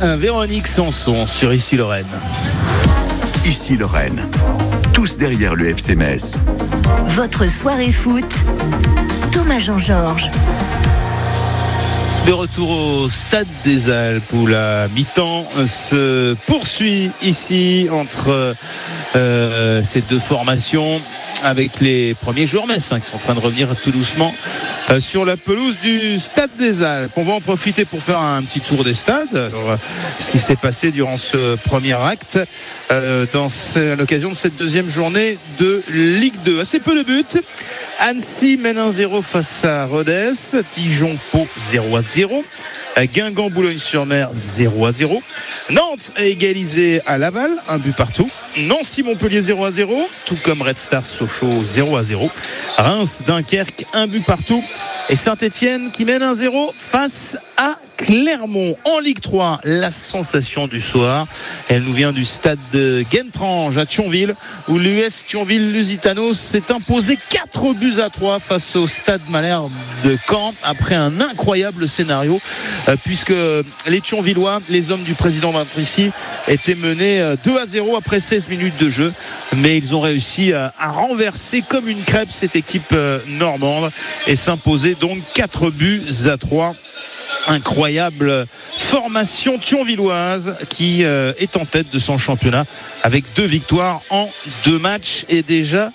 Véronique Sanson sur Ici Lorraine. Ici Lorraine, tous derrière le FC Metz. Votre soirée foot, Thomas Jean-Georges. De retour au Stade des Alpes où la mi-temps se poursuit ici entre ces deux formations avec les premiers joueurs messins qui sont en train de revenir tout doucement sur la pelouse du Stade des Alpes. On va en profiter pour faire un petit tour des stades sur ce qui s'est passé durant ce premier acte à l'occasion de cette deuxième journée de Ligue 2. Assez peu de buts. Annecy mène 1-0 face à Rodez. Dijon-Pau 0-0. Guingamp Boulogne-sur-Mer 0-0. Nantes a égalisé à Laval, un but partout. Nancy-Montpellier 0-0, tout comme Red Star Sochaux 0-0. Reims Dunkerque, un but partout. Et Saint-Etienne qui mène 1-0 face à Clermont. En Ligue 3, la sensation du soir, elle nous vient du stade de Guentrange à Thionville, où l'US Thionville-Lusitanos s'est imposé 4-3 face au stade Malherbe de Caen, après un incroyable scénario, puisque les Thionvillois, les hommes du président Vintrici, étaient menés 2-0 après 16 minutes de jeu, mais ils ont réussi à renverser comme une crêpe cette équipe normande et s'imposer donc 4-3. Incroyable formation thionvilloise qui est en tête de son championnat avec 2 victoires en 2 matchs et déjà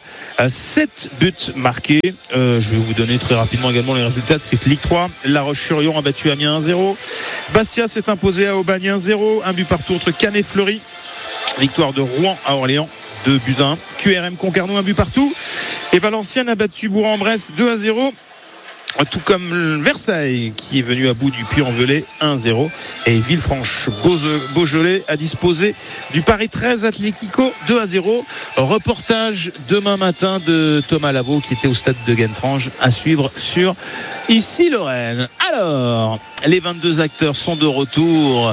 7 buts marqués. Je vais vous donner très rapidement également les résultats de cette Ligue 3. La Roche-sur-Yon a battu Amiens 1-0. Bastia s'est imposé à Aubagne 1-0. Un but partout entre Cannes et Fleury. Victoire de Rouen à Orléans 2-1. QRM Concarneau, un but partout. Et Valenciennes a battu Bourg-en-Bresse 2-0. Tout comme Versailles qui est venu à bout du Puy-en-Velay 1-0, et Villefranche-Beaujolais a disposé du Paris 13 Atlético 2-0. Reportage demain matin de Thomas Lavaux qui était au stade de Guentrange, à suivre sur Ici Lorraine. Alors, les 22 acteurs sont de retour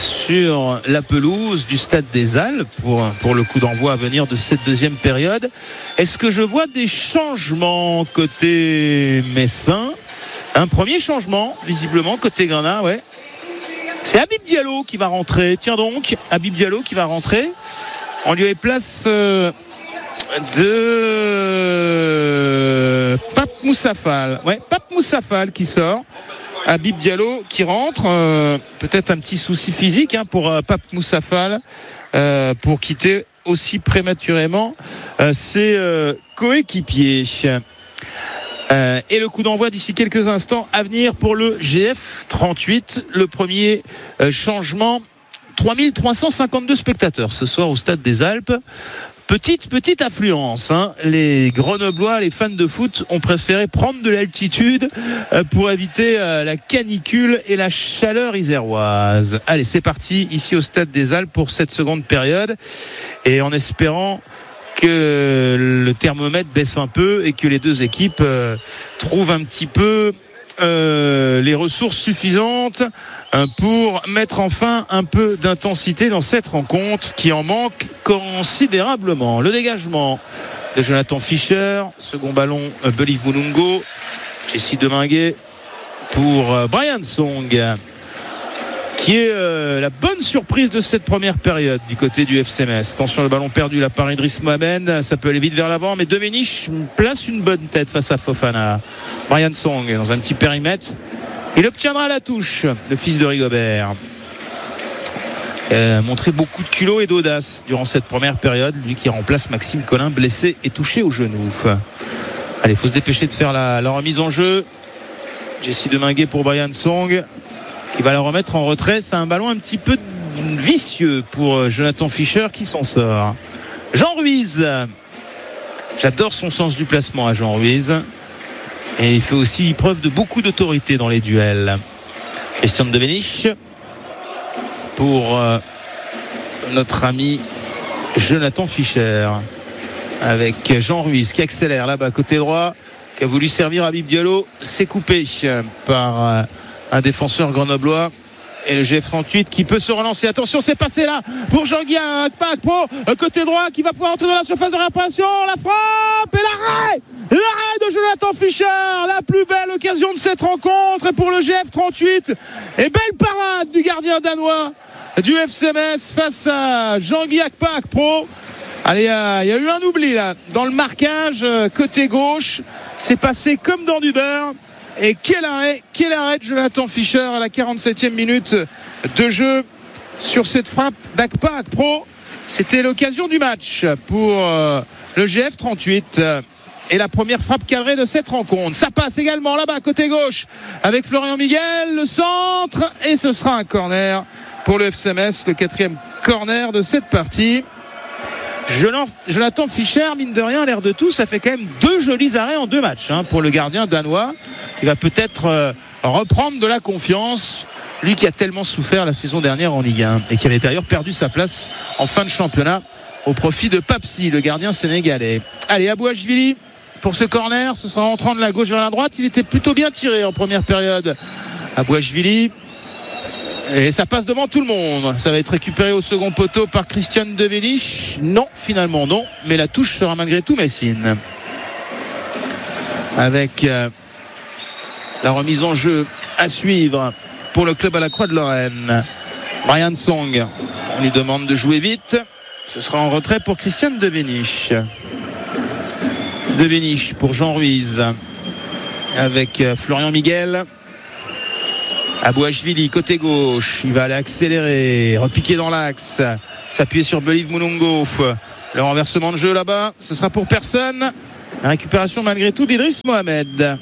sur la pelouse du Stade des Alpes pour le coup d'envoi à venir de cette deuxième période. Est-ce que je vois des changements côté messin? Un premier changement visiblement côté Grenat, ouais. C'est Habib Diallo qui va rentrer. Tiens donc, Habib Diallo qui va rentrer. On lui met place de Pape Moussafal. Ouais, Pape Moussafal qui sort. Habib Diallo qui rentre, peut-être un petit souci physique pour Pape Moussafal pour quitter aussi prématurément ses coéquipiers. Et le coup d'envoi d'ici quelques instants à venir pour le GF 38. Le premier changement, 3352 spectateurs ce soir au Stade des Alpes. Petite affluence, Les Grenoblois, les fans de foot ont préféré prendre de l'altitude pour éviter la canicule et la chaleur iséroise. Allez, c'est parti ici au Stade des Alpes pour cette seconde période, et en espérant que le thermomètre baisse un peu et que les deux équipes trouvent un petit peu les ressources suffisantes pour mettre enfin un peu d'intensité dans cette rencontre qui en manque considérablement. Le dégagement de Jonathan Fischer, second ballon Believe Mulungo, Jesse Deminguet pour Brian Song, qui est la bonne surprise de cette première période du côté du FC Metz. Attention, le ballon perdu là par Idriss Mohamed, ça peut aller vite vers l'avant, mais Domenech place une bonne tête face à Fofana. Brian Song dans un petit périmètre, il obtiendra la touche, le fils de Rigobert. Montré beaucoup de culot et d'audace durant cette première période, lui qui remplace Maxime Collin, blessé et touché au genou. Allez, il faut se dépêcher de faire la remise en jeu. Jesse Deminguet pour Brian Song, qui va la remettre en retrait. C'est un ballon un petit peu vicieux pour Jonathan Fischer qui s'en sort. Jean Ruiz, j'adore son sens du placement à Jean Ruiz, et il fait aussi preuve de beaucoup d'autorité dans les duels. Christian Domenech pour notre ami Jonathan Fischer, avec Jean Ruiz qui accélère là-bas côté droit, qui a voulu servir Habib Diallo. C'est coupé par un défenseur grenoblois, et le GF38 qui peut se relancer. Attention, c'est passé là pour Jean-Guy Akpakpo, côté droit, qui va pouvoir entrer dans la surface de réparation. La frappe et l'arrêt de Jonathan Fischer, la plus belle occasion de cette rencontre pour le GF38, et belle parade du gardien danois du FC Metz face à Jean-Guy Akpa-Akpro. Allez, il y a eu un oubli là dans le marquage côté gauche. C'est passé comme dans du beurre. Et quel arrêt de Jonathan Fischer à la 47e minute de jeu sur cette frappe d'Akpa-Akpro. C'était l'occasion du match pour le GF 38 et la première frappe cadrée de cette rencontre. Ça passe également là-bas côté gauche avec Florian Miguel, le centre, et ce sera un corner pour le FC Metz, le 4e corner de cette partie. Jonathan Fischer, mine de rien, l'air de tout, ça fait quand même 2 jolis arrêts en 2 matchs pour le gardien danois, qui va peut-être reprendre de la confiance, lui qui a tellement souffert la saison dernière en Ligue 1 et qui avait d'ailleurs perdu sa place en fin de championnat au profit de Papsi, le gardien sénégalais. Allez, Abouachvili pour ce corner, ce sera rentrant de la gauche vers la droite. Il était plutôt bien tiré en première période, Abouachvili, et ça passe devant tout le monde. Ça va être récupéré au second poteau par Christian Devenich. Non, finalement non, mais la touche sera malgré tout messine, avec la remise en jeu à suivre pour le club à la Croix de Lorraine. Brian Song, on lui demande de jouer vite. Ce sera en retrait pour Christian Devenich. Devenich pour Jean Ruiz avec Florian Miguel. Abouachvili côté gauche, il va aller accélérer, repiquer dans l'axe, s'appuyer sur Believe Mulungo. Le renversement de jeu là-bas, ce sera pour personne. La récupération malgré tout d'Idriss Mohamed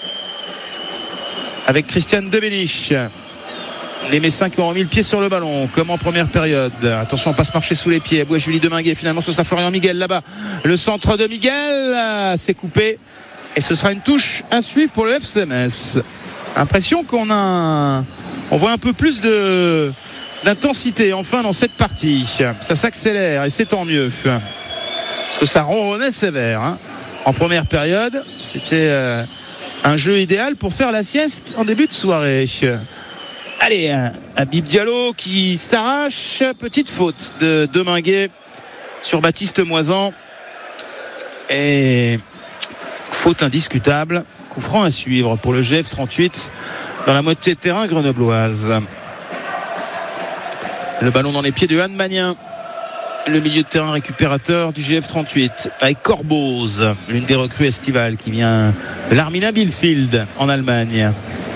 avec Christian Devenich. Les Messins qui ont remis le pied sur le ballon comme en première période. Attention, passe marcher sous les pieds. Abouachvili de Minguet, finalement ce sera Florian Miguel là-bas. Le centre de Miguel s'est coupé et ce sera une touche à suivre pour le FC Metz. Impression qu'on voit un peu plus d'intensité enfin dans cette partie. Ça s'accélère et c'est tant mieux, parce que ça ronronnait sévère en première période. C'était un jeu idéal pour faire la sieste en début de soirée. Allez, Habib Diallo qui s'arrache. Petite faute de Deminguet sur Baptiste Moisan, et faute indiscutable. Coup franc à suivre pour le GF 38 dans la moitié de terrain grenobloise. Le ballon dans les pieds de Han Magnin, le milieu de terrain récupérateur du GF 38, avec Corboz, l'une des recrues estivales qui vient de l'Arminia Bielefeld en Allemagne.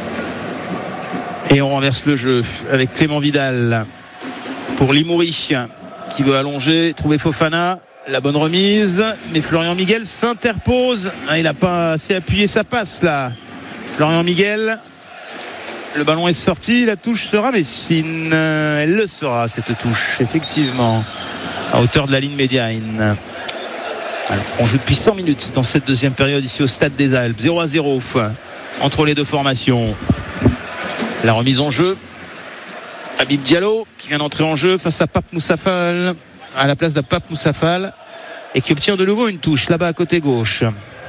Et on renverse le jeu avec Clément Vidal pour Limouri qui veut allonger, trouver Fofana. La bonne remise, mais Florian Miguel s'interpose. Il n'a pas assez appuyé sa passe là. Florian Miguel, le ballon est sorti, la touche sera messine. Elle le sera, cette touche, effectivement, à hauteur de la ligne médiane. Alors, on joue depuis 100 minutes dans cette deuxième période ici au Stade des Alpes. 0-0 entre les deux formations. La remise en jeu, Habib Diallo qui vient d'entrer en jeu face à Pape Moussafal, à la place de Pape Moussafal, et qui obtient de nouveau une touche là-bas à côté gauche.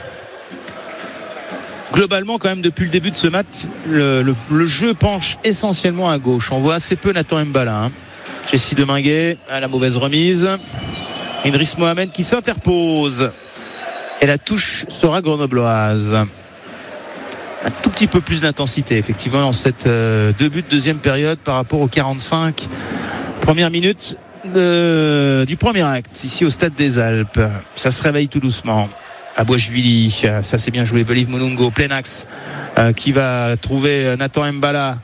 Globalement, quand même, depuis le début de ce match, le jeu penche essentiellement à gauche. On voit assez peu Nathan Mbala. Jessie Deminguet à la mauvaise remise. Idriss Mohamed qui s'interpose. Et la touche sera grenobloise. Un tout petit peu plus d'intensité, effectivement, dans cette début de deuxième période par rapport aux 45 premières minutes du premier acte ici au Stade des Alpes. Ça se réveille tout doucement. Abouachvili, ça c'est bien joué. Believe Mulungo, plein axe, qui va trouver Nathan Mbala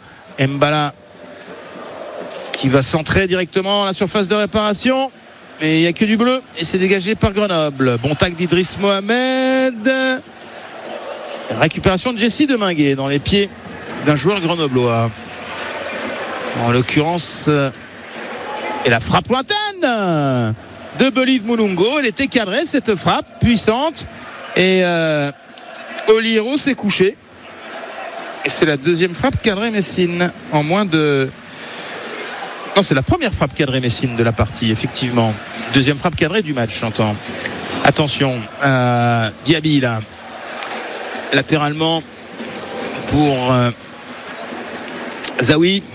qui va centrer directement à la surface de réparation, mais il n'y a que du bleu et c'est dégagé par Grenoble. Bon tac d'Idriss Mohamed, récupération de Jessie Deminguet dans les pieds d'un joueur grenoblois, en l'occurrence. Et la frappe lointaine de Believe Mulungo, elle était cadrée, cette frappe puissante, et Oliero s'est couché, et c'est la deuxième frappe cadrée Messine en moins de... Non, c'est la première frappe cadrée Messine de la partie, effectivement. Deuxième frappe cadrée du match, j'entends. Attention, Diaby là, latéralement pour Zawi.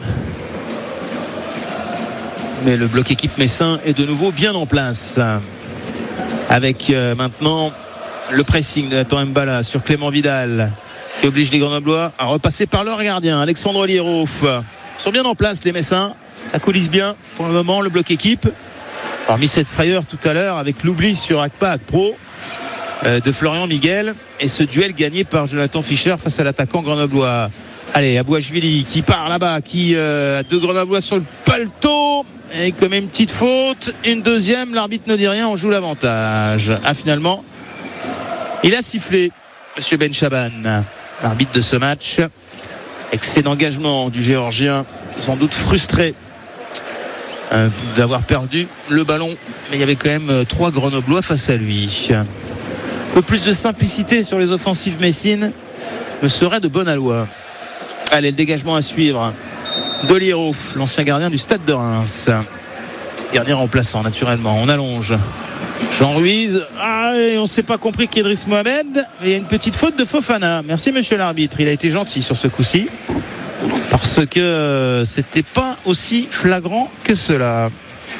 Mais le bloc équipe messin est de nouveau bien en place, avec maintenant le pressing de Nathan Mbala sur Clément Vidal, qui oblige les Grenoblois à repasser par leur gardien Alexandre Oliero. Ils sont bien en place les Messins, Ça coulisse bien pour le moment, le bloc équipe. Parmi cette frayeur tout à l'heure avec l'oubli sur Akpa Akpro de Florian Miguel et ce duel gagné par Jonathan Fischer face à l'attaquant grenoblois. Allez, Abouachvili qui part là-bas, qui a deux grenoblois sur le paletot et commet une petite faute, une deuxième, l'arbitre ne dit rien, on joue l'avantage. Finalement, il a sifflé Monsieur Ben Chaban, l'arbitre de ce match. Excès d'engagement du Géorgien, sans doute frustré d'avoir perdu le ballon, mais il y avait quand même 3 grenoblois face à lui. Un peu plus de simplicité sur les offensives messines me serait de bon aloi. Allez, le dégagement à suivre d'Oliero, l'ancien gardien du Stade de Reims, gardien remplaçant naturellement. On allonge Jean Ruiz, et on ne s'est pas compris qu'Idriss Mohamed, il y a une petite faute de Fofana. Merci monsieur l'arbitre, il a été gentil sur ce coup-ci parce que c'était pas aussi flagrant que cela.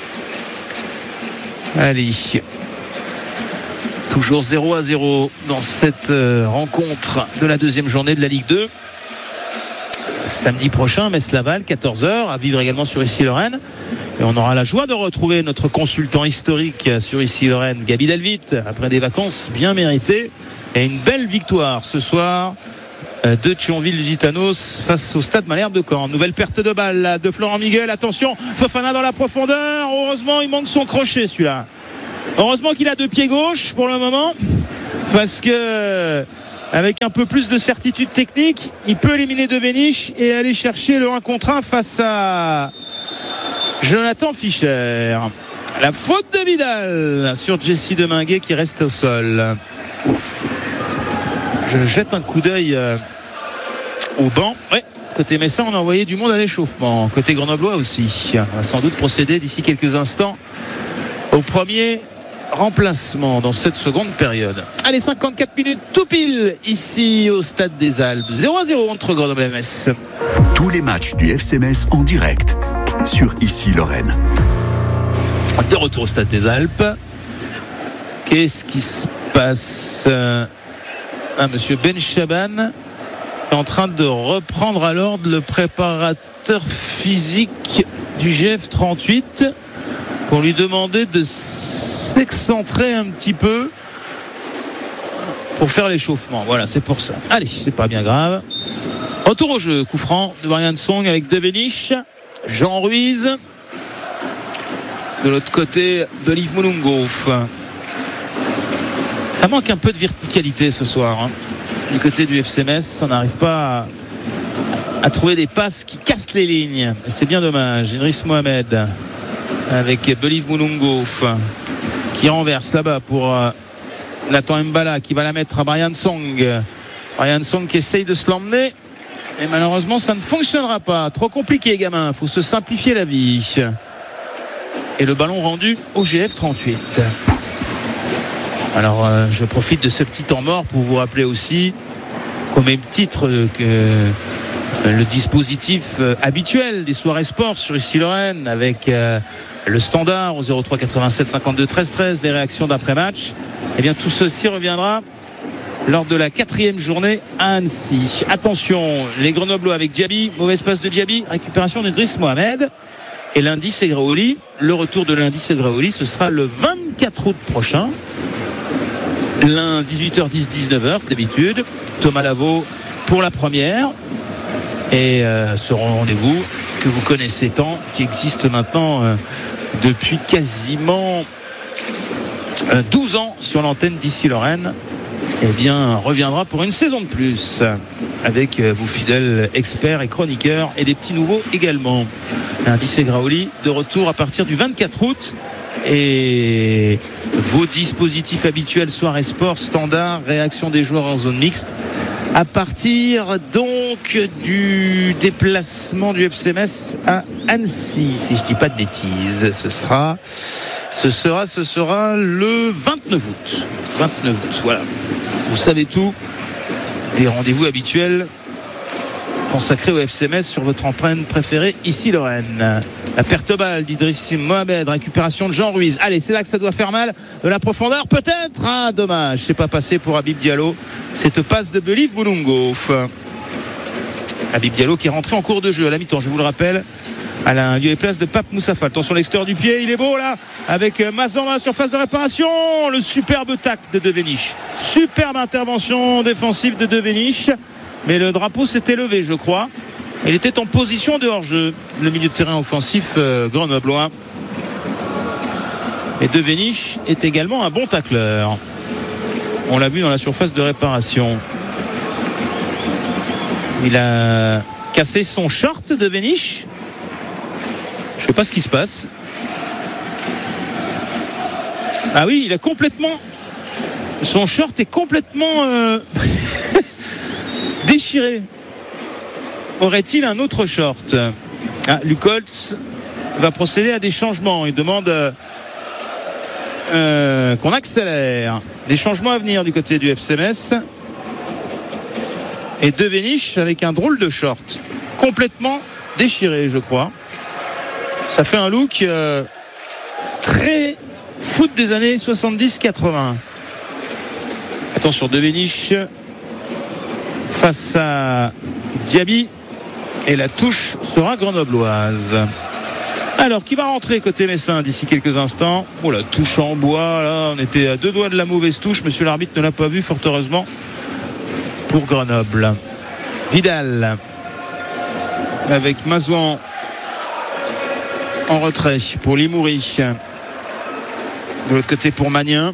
Allez, toujours 0-0 dans cette rencontre de la deuxième journée de la Ligue 2. Samedi prochain, Metz-Laval, 14h, à vivre également sur Issy-Lorraine. Et on aura la joie de retrouver notre consultant historique sur Issy-Lorraine, Gaby Delvit, après des vacances bien méritées. Et une belle victoire ce soir de Thionville-Lusitanos face au Stade Malherbe de Caen. Nouvelle perte de balle de Florent Miguel. Attention, Fofana dans la profondeur. Heureusement, il manque son crochet celui-là. Heureusement qu'il a 2 pieds gauche pour le moment. Parce que avec un peu plus de certitude technique, il peut éliminer De Véniche et aller chercher le 1 contre 1 face à Jonathan Fischer. La faute de Vidal sur Jesse Deminguet qui reste au sol. Je jette un coup d'œil au banc. Ouais, côté Messin, on a envoyé du monde à l'échauffement. Côté Grenoblois aussi. On va sans doute procéder d'ici quelques instants au premier remplacement dans cette seconde période. Allez, 54 minutes tout pile ici au Stade des Alpes. 0-0 entre Grenoble et Metz. Tous les matchs du FC Metz en direct sur Issy-Lorraine. De retour au Stade des Alpes. Qu'est-ce qui se passe? Monsieur Ben Chaban est en train de reprendre à l'ordre le préparateur physique du GF38 pour lui demander de s'excentrer un petit peu pour faire l'échauffement. Voilà, c'est pour ça. Allez, c'est pas bien grave. Retour au jeu, coup franc de Brian Song avec De Véniche, Jean Ruiz. De l'autre côté, Believe Mulungo. Ça manque un peu de verticalité ce soir. Du côté du FC Metz, on n'arrive pas à trouver des passes qui cassent les lignes. Et c'est bien dommage. Idriss Mohamed avec Believe Mulungo qui renverse là-bas pour Nathan Mbala qui va la mettre à Brian Song. Brian Song qui essaye de se l'emmener. Et malheureusement, ça ne fonctionnera pas. Trop compliqué, gamin. Il faut se simplifier la vie. Et le ballon rendu au GF38. Alors, je profite de ce petit temps mort pour vous rappeler aussi, qu'au même titre que le dispositif habituel des soirées sport sur Issy-Lorraine, avec le standard au 03 87 52 13 13, les réactions d'après-match, eh bien tout ceci reviendra lors de la 4e journée à Annecy. Attention, les Grenoblois avec Diaby, mauvaise passe de Diaby, récupération d'Idriss Mohamed. Et lundi Segraouli, le retour de lundi Segraouli, ce sera le 24 août prochain. 18h10, 19h d'habitude. Thomas Lavaux pour la première. Et ce rendez-vous que vous connaissez tant, qui existe maintenant depuis quasiment 12 ans sur l'antenne d'Issy-Lorraine, eh bien reviendra pour une saison de plus avec vos fidèles experts et chroniqueurs et des petits nouveaux également. Lundi Segraouli de retour à partir du 24 août. Et vos dispositifs habituels, soirée sport, standard, réaction des joueurs en zone mixte, à partir donc du déplacement du FC Metz à Annecy, si je ne dis pas de bêtises. Ce sera le 29 août. 29 août, voilà. Vous savez tout des rendez-vous habituels consacré au FC Metz sur votre entraîne préférée Issy-Lorraine. La perte balle d'Idriss Mohamed, récupération de Jean Ruiz. Allez, c'est là que ça doit faire mal. De la profondeur peut-être, dommage, c'est pas passé pour Habib Diallo. Cette passe de Believe Mulungo. Habib Diallo qui est rentré en cours de jeu à la mi-temps, je vous le rappelle, à la lieu et place de Pape Moussafa. Attention l'extérieur du pied, il est beau là, avec Mazan dans la surface de réparation. Le superbe tacle de Devenish, superbe intervention défensive de Devenish, mais le drapeau s'était levé, je crois. Il était en position de hors-jeu, le milieu de terrain offensif grenoblois. Et Devenish est également un bon tacleur. On l'a vu dans la surface de réparation. Il a cassé son short, Devenish. Je ne sais pas ce qui se passe. Ah oui, il a complètement... Son short est complètement déchiré. Aurait-il un autre short? Luc Holtz va procéder à des changements. Il demande qu'on accélère. Des changements à venir du côté du FC Metz. Et Devenish avec un drôle de short. Complètement déchiré, je crois. Ça fait un look très foot des années 70-80. Attention, Devenish face à Diaby. Et la touche sera grenobloise. Alors, qui va rentrer côté messin d'ici quelques instants? Oh, la touche en bois, là, on était à 2 doigts de la mauvaise touche. Monsieur l'arbitre ne l'a pas vu, fort heureusement, pour Grenoble. Vidal, avec Mazouan en retrait pour Limouri. De l'autre côté pour Magnin.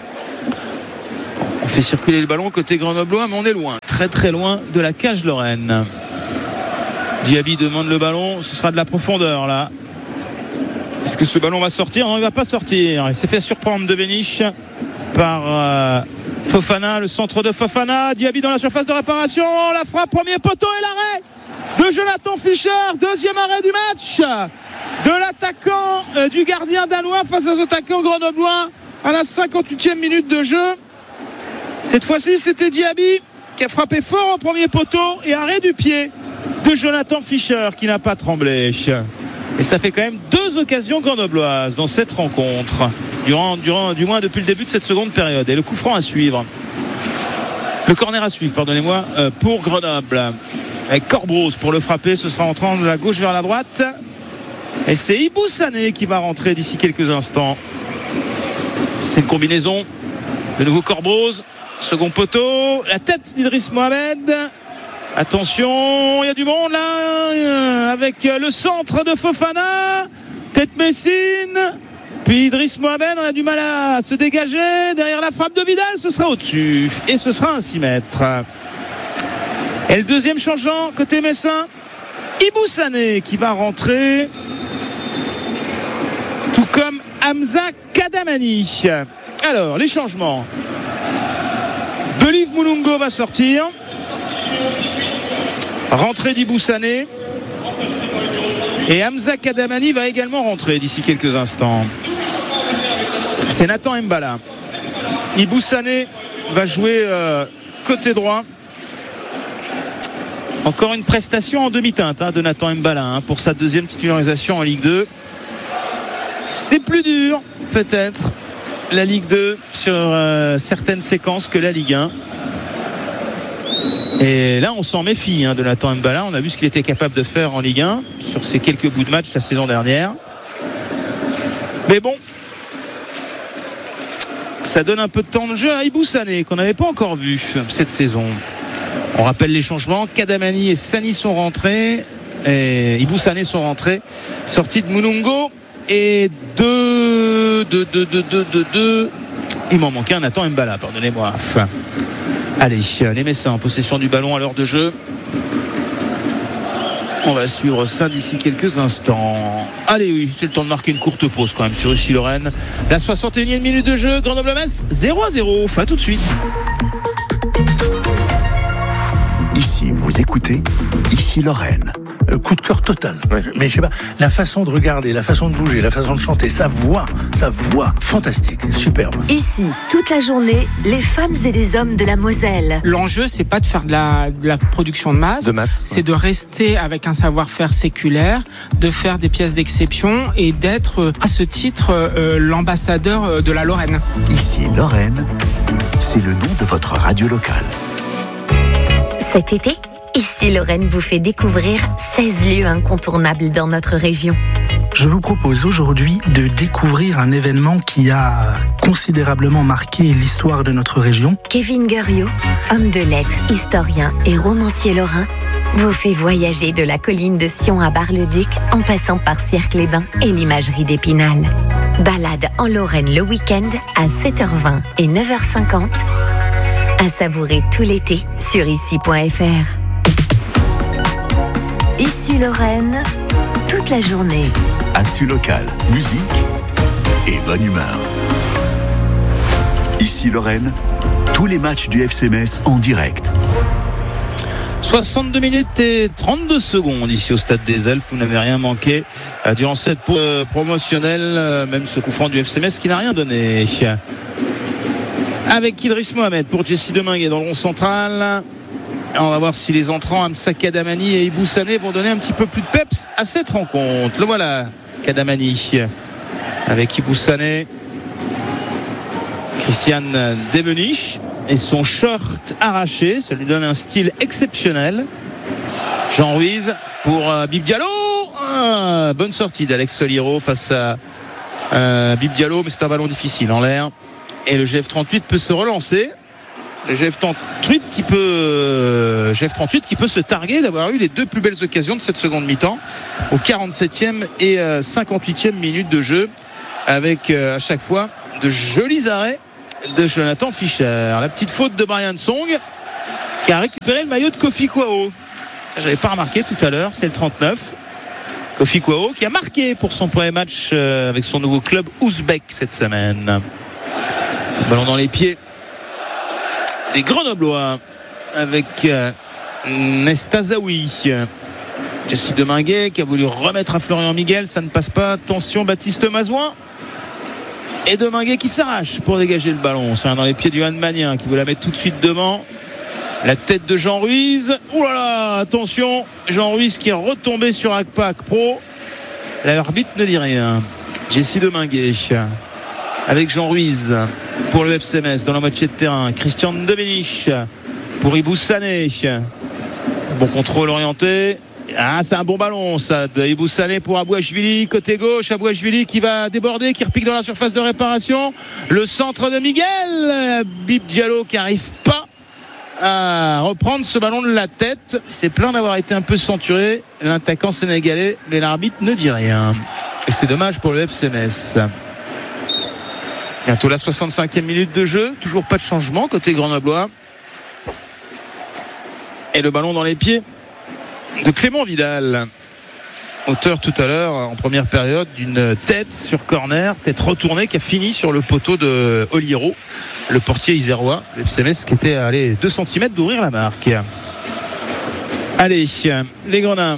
On fait circuler le ballon côté grenoblois, mais on est loin, très très loin de la cage lorraine. Diaby demande le ballon, ce sera de la profondeur là. Est-ce que ce ballon va sortir? Non, il ne va pas sortir. Il s'est fait surprendre Devenish par Fofana, le centre de Fofana. Diaby dans la surface de réparation, la frappe, premier poteau et l'arrêt de Jonathan Fischer. Deuxième arrêt du match de l'attaquant du gardien danois face aux attaquants grenoblois à la 58e minute de jeu. Cette fois-ci, c'était Diaby qui a frappé fort au premier poteau et arrêt du pied de Jonathan Fischer qui n'a pas tremblé. Et ça fait quand même 2 occasions grenobloises dans cette rencontre du moins depuis le début de cette seconde période. Et le coup franc à suivre, le corner à suivre, pardonnez-moi, pour Grenoble, avec Corbros pour le frapper. Ce sera entrant de la gauche vers la droite et c'est Ibou Sané qui va rentrer d'ici quelques instants. C'est une combinaison. De nouveau Corbros, second poteau, la tête d'Idriss Mohamed. Attention, il y a du monde là, avec le centre de Fofana, tête Messine, puis Idriss Mohamed. On a du mal à se dégager derrière la frappe de Vidal. Ce sera au-dessus et ce sera un 6 mètres. Et le deuxième changeant côté messin, Ibou Sané qui va rentrer, tout comme Hamza Kadamani. Alors les changements, Believe Mulungo va sortir, rentrée d'Ibou Sané, et Hamza Kadamani va également rentrer d'ici quelques instants. C'est Nathan Mbala. Ibou Sané va jouer côté droit. Encore une prestation en demi-teinte de Nathan Mbala pour sa deuxième titularisation en Ligue 2. C'est plus dur peut-être la Ligue 2 sur certaines séquences que la Ligue 1. Et là on s'en méfie de Nathan Mbala. On a vu ce qu'il était capable de faire en Ligue 1 sur ces quelques bouts de match la saison dernière. Mais bon, ça donne un peu de temps de jeu à Ibou Sané qu'on n'avait pas encore vu cette saison. On rappelle les changements, Kadamani et Sani sont rentrés et Ibou Sané sont rentrés, sortie de Mulungo et deux. Il m'en manquait un, Nathan Mbala, pardonnez-moi. Allez, les Messins en possession du ballon à l'heure de jeu. On va suivre ça d'ici quelques instants. Allez, oui, c'est le temps de marquer une courte pause quand même sur Issy-Lorraine. La 61e minute de jeu, Grenoble-Metz 0-0. À tout de suite. Ici, vous écoutez Issy-Lorraine. Coup de cœur total. Ouais. Mais je sais pas, la façon de regarder, la façon de bouger, la façon de chanter, sa voix, fantastique, superbe. Ici, toute la journée, les femmes et les hommes de la Moselle. L'enjeu, c'est pas de faire de la production de masse, c'est de rester avec un savoir-faire séculaire, de faire des pièces d'exception et d'être, à ce titre, l'ambassadeur de la Lorraine. Ici, Lorraine, c'est le nom de votre radio locale. Cet été, Ici Lorraine vous fait découvrir 16 lieux incontournables dans notre région. Je vous propose aujourd'hui de découvrir un événement qui a considérablement marqué l'histoire de notre région. Kevin Guerriot, homme de lettres, historien et romancier lorrain, vous fait voyager de la colline de Sion à Bar-le-Duc en passant par Sierre-les-Bains et l'imagerie d'Épinal. Balade en Lorraine le week-end à 7h20 et 9h50. À savourer tout l'été sur ici.fr. Ici Lorraine, toute la journée. Actu local, musique et bonne humeur. Ici Lorraine, tous les matchs du FC Metz en direct. 62 minutes et 32 secondes ici au Stade des Alpes. Vous n'avez rien manqué durant cette promotionnelle, même ce coup franc du FC Metz qui n'a rien donné. Avec Idriss Mohamed pour Jesse Deminguet dans le rond central. On va voir si les entrants Hamza Kadamani et Ibou Sané vont donner un petit peu plus de peps à cette rencontre. Le voilà, Kadamani avec Ibou Sané, Christian Devenich et son short arraché, ça lui donne un style exceptionnel. Jean Ruiz pour Bib Diallo. Bonne sortie d'Alex Soliro face à Bib Diallo, mais c'est un ballon difficile en l'air et le GF38 peut se relancer. Le GF38 qui peut se targuer d'avoir eu les deux plus belles occasions de cette seconde mi-temps au 47e et 58e minute de jeu avec à chaque fois de jolis arrêts de Jonathan Fischer. La petite faute de Brian Song qui a récupéré le maillot de Kofi Kwao. J'avais pas remarqué tout à l'heure, c'est le 39. Kofi Kwao qui a marqué pour son premier match avec son nouveau club ouzbek cette semaine. Ballon dans les pieds des Grenoblois avec Nestazaoui. Jesse Deminguet qui a voulu remettre à Florian Miguel, ça ne passe pas. Attention, Baptiste Mazouin et Deminguet qui s'arrache pour dégager le ballon. C'est dans les pieds du Johan Magnin qui veut la mettre tout de suite devant. La tête de Jean Ruiz. Ouh là là, attention, Jean Ruiz qui est retombé sur Akpak Pro. L'arbitre ne dit rien. Jesse Deminguet avec Jean Ruiz pour le FC Metz dans la moitié de terrain. Christian Devenich pour Ibou Sané. Bon contrôle orienté. C'est un bon ballon ça de Ibou Sané pour Abouachvili côté gauche. Abouachvili qui va déborder, qui repique dans la surface de réparation. Le centre de Miguel. Bib Diallo qui n'arrive pas à reprendre ce ballon de la tête. C'est plein d'avoir été un peu censuré l'attaquant sénégalais, mais l'arbitre ne dit rien et c'est dommage pour le FC Metz. Bientôt la 65e minute de jeu, toujours pas de changement côté grenoblois. Et le ballon dans les pieds de Clément Vidal, auteur tout à l'heure en première période d'une tête sur corner, tête retournée qui a fini sur le poteau de Oliro, le portier isérois, le FC Metz qui était à 2 cm d'ouvrir la marque. Allez, les Grenats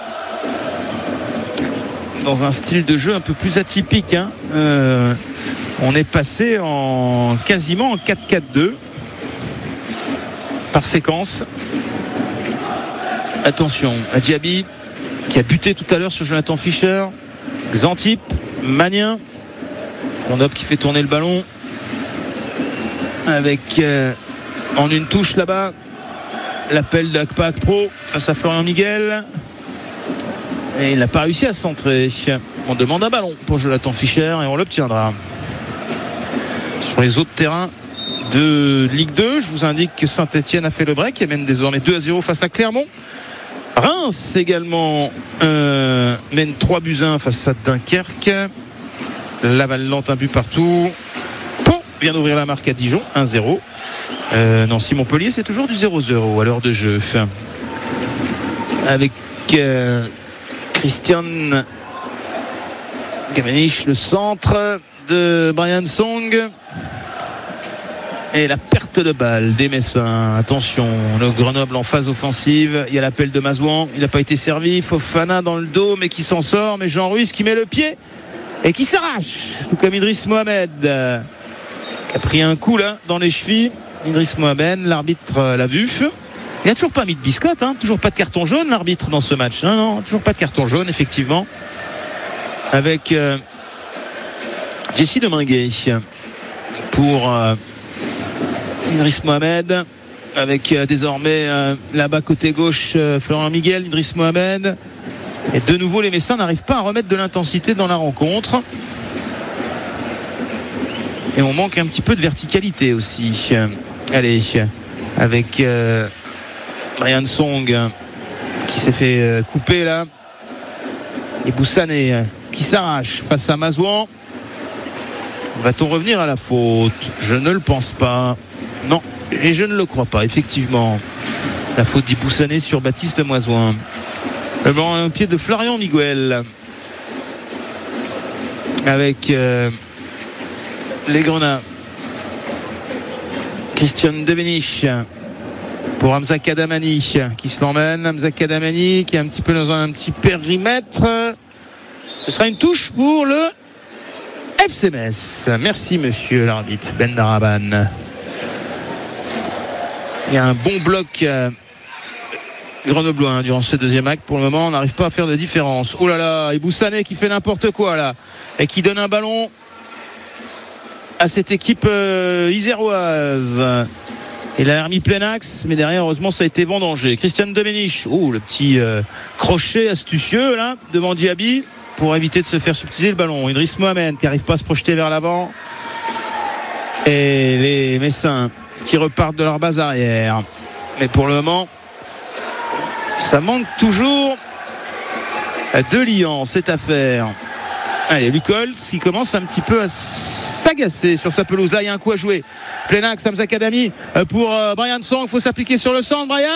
dans un style de jeu un peu plus atypique, on est passé quasiment en 4-4-2 par séquence. Attention à Diaby qui a buté tout à l'heure sur Jonathan Fischer. Xantip, Magnin, Condop qui fait tourner le ballon avec en une touche là-bas l'appel d'Akpak Pro face à Florian Miguel et il n'a pas réussi à se centrer. On demande un ballon pour Jonathan Fischer et on l'obtiendra. Sur les autres terrains de Ligue 2, je vous indique que Saint-Etienne a fait le break et mène désormais 2-0 face à Clermont. Reims également mène 3-1 face à Dunkerque. Laval-Nantes, un but partout. Pau vient d'ouvrir la marque à Dijon, 1-0. Nancy-Montpellier, c'est toujours du 0-0 à l'heure de jeu. Avec Christian Gamanich, le centre de Brian Song. Et la perte de balle des Messins. Attention, le Grenoble en phase offensive. Il y a l'appel de Mazouan. Il n'a pas été servi. Fofana dans le dos, mais qui s'en sort. Mais Jean Ruiz qui met le pied et qui s'arrache. Tout comme Idriss Mohamed, qui a pris un coup là dans les chevilles. Idriss Mohamed, l'arbitre l'a vu. Il n'a toujours pas mis de biscotte, toujours pas de carton jaune, l'arbitre dans ce match. Non, toujours pas de carton jaune, effectivement. Avec Jesse Deminguet pour Idriss Mohamed. avec désormais là-bas côté gauche Florent Miguel, Idriss Mohamed. Et de nouveau les Messins n'arrivent pas à remettre de l'intensité dans la rencontre. Et on manque un petit peu de verticalité aussi. Allez, avec Brian Song qui s'est fait couper là. Et Boussané qui s'arrache face à Mazouan. Va-t-on revenir à la faute? Je ne le pense pas. Non, et je ne le crois pas, effectivement. La faute d'Iboussane sur Baptiste Mazouan. Le ballon au pied de Florian Miguel. Avec les Grenats. Christian Devenich pour Hamza Kadamani qui se l'emmène. Hamza Kadamani qui est un petit peu dans un petit périmètre. Ce sera une touche pour le FC Metz. Merci monsieur l'arbitre Ben Daraban. Il y a un bon bloc grenoblois durant ce deuxième acte. Pour le moment on n'arrive pas à faire de différence. Oh là là, et Boussané qui fait n'importe quoi là et qui donne un ballon à cette équipe iséroise. Il a remis plein axe, mais derrière heureusement ça a été vendangé. Christian Devenich, le petit crochet astucieux là devant Diaby pour éviter de se faire subtiliser le ballon. Idriss Mohamed qui n'arrive pas à se projeter vers l'avant. Et les Messins qui repartent de leur base arrière. Mais pour le moment, ça manque toujours de liant cette affaire. Allez, Luc Holtz qui commence un petit peu à s'agacer sur sa pelouse. Là, il y a un coup à jouer. Plein axe, Hamza Kadami pour Brian Song. Il faut s'appliquer sur le centre. Brian